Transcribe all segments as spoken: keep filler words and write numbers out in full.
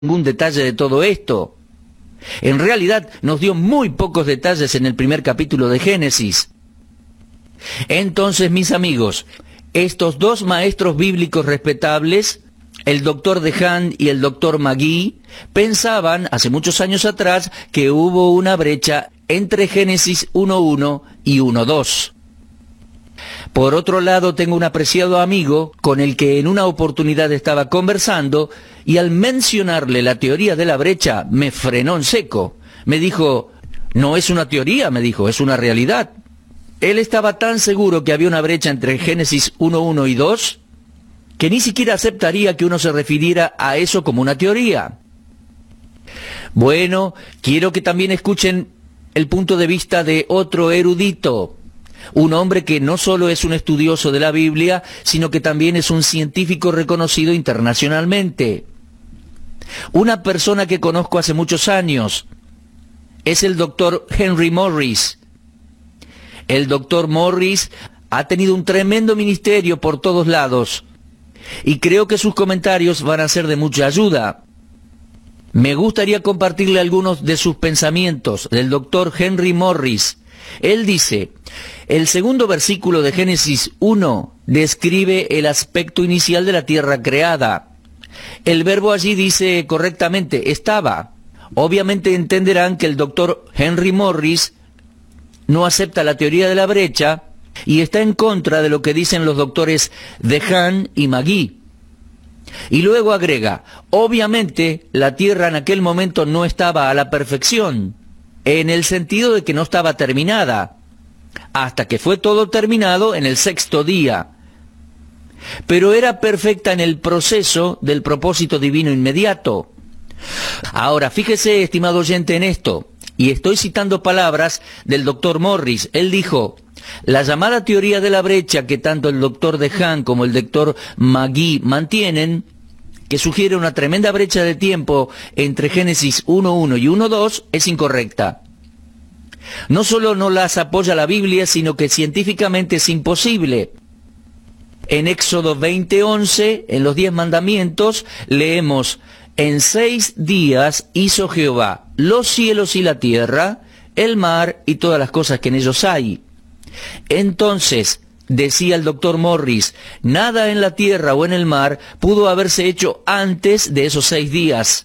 ningún detalle de todo esto. En realidad nos dio muy pocos detalles en el primer capítulo de Génesis. Entonces, mis amigos, estos dos maestros bíblicos respetables, el doctor DeHaan y el doctor McGee, pensaban hace muchos años atrás que hubo una brecha entre Génesis uno uno y uno dos. Por otro lado, tengo un apreciado amigo con el que en una oportunidad estaba conversando y al mencionarle la teoría de la brecha me frenó en seco. Me dijo, no es una teoría, me dijo, es una realidad. Él estaba tan seguro que había una brecha entre Génesis uno uno y dos que ni siquiera aceptaría que uno se refiriera a eso como una teoría. Bueno, quiero que también escuchen el punto de vista de otro erudito. Un hombre que no solo es un estudioso de la Biblia, sino que también es un científico reconocido internacionalmente. Una persona que conozco hace muchos años es el doctor Henry Morris. El doctor Morris ha tenido un tremendo ministerio por todos lados y creo que sus comentarios van a ser de mucha ayuda. Me gustaría compartirle algunos de sus pensamientos del doctor Henry Morris. Él dice, el segundo versículo de Génesis uno describe el aspecto inicial de la tierra creada. El verbo allí dice correctamente, estaba. Obviamente entenderán que el doctor Henry Morris no acepta la teoría de la brecha y está en contra de lo que dicen los doctores DeHaan y McGee. Y luego agrega, obviamente la tierra en aquel momento no estaba a la perfección, en el sentido de que no estaba terminada, hasta que fue todo terminado en el sexto día. Pero era perfecta en el proceso del propósito divino inmediato. Ahora, fíjese, estimado oyente, en esto, y estoy citando palabras del doctor Morris. Él dijo, la llamada teoría de la brecha que tanto el doctor DeHaan como el doctor McGee mantienen, que sugiere una tremenda brecha de tiempo entre Génesis uno uno y uno dos, es incorrecta. No solo no las apoya la Biblia, sino que científicamente es imposible. En Éxodo veinte once, en los diez mandamientos, leemos, en seis días hizo Jehová los cielos y la tierra, el mar y todas las cosas que en ellos hay. Entonces, decía el doctor Morris, nada en la tierra o en el mar pudo haberse hecho antes de esos seis días.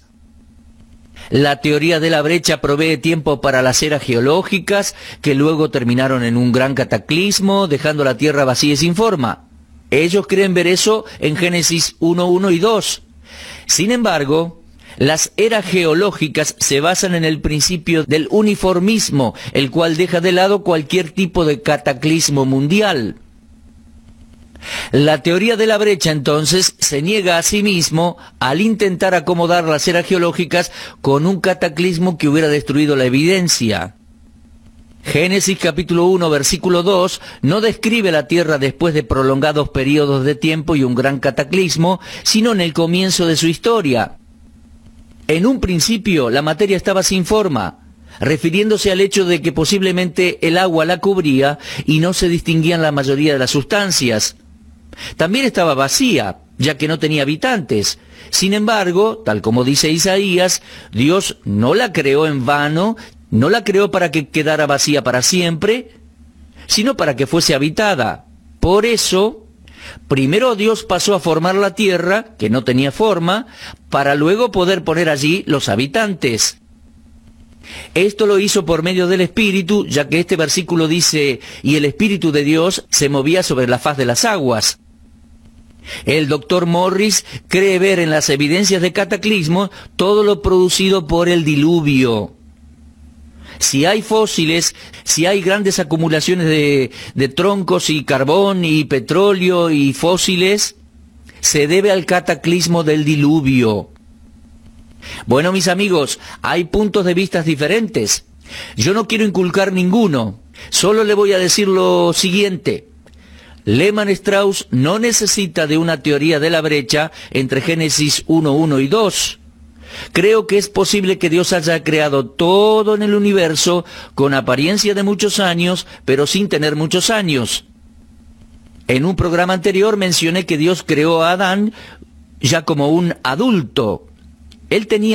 La teoría de la brecha provee tiempo para las eras geológicas, que luego terminaron en un gran cataclismo, dejando la tierra vacía y sin forma. Ellos creen ver eso en Génesis uno uno y dos. Sin embargo, las eras geológicas se basan en el principio del uniformismo, el cual deja de lado cualquier tipo de cataclismo mundial. La teoría de la brecha, entonces, se niega a sí mismo al intentar acomodar las eras geológicas con un cataclismo que hubiera destruido la evidencia. Génesis capítulo uno, versículo dos, no describe la tierra después de prolongados periodos de tiempo y un gran cataclismo, sino en el comienzo de su historia. En un principio, la materia estaba sin forma, refiriéndose al hecho de que posiblemente el agua la cubría y no se distinguían la mayoría de las sustancias. También estaba vacía, ya que no tenía habitantes. Sin embargo, tal como dice Isaías, Dios no la creó en vano, no la creó para que quedara vacía para siempre, sino para que fuese habitada. Por eso, primero Dios pasó a formar la tierra, que no tenía forma, para luego poder poner allí los habitantes. Esto lo hizo por medio del Espíritu, ya que este versículo dice, y el Espíritu de Dios se movía sobre la faz de las aguas. El doctor Morris cree ver en las evidencias de cataclismo todo lo producido por el diluvio. Si hay fósiles, si hay grandes acumulaciones de, de troncos y carbón y petróleo y fósiles, se debe al cataclismo del diluvio. Bueno, mis amigos, hay puntos de vista diferentes. Yo no quiero inculcar ninguno, solo le voy a decir lo siguiente. Lehmann Strauss no necesita de una teoría de la brecha entre Génesis uno uno y dos. Creo que es posible que Dios haya creado todo en el universo con apariencia de muchos años, pero sin tener muchos años. En un programa anterior mencioné que Dios creó a Adán ya como un adulto. Él tenía